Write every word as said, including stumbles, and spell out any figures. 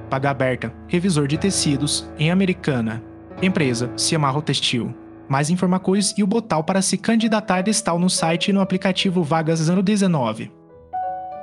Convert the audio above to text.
Paga Aberta, revisor de tecidos, em Americana. Empresa, Ciamarro Textil. Mais informações e o botão para se candidatar está no site e no aplicativo Vagas Ano dezenove.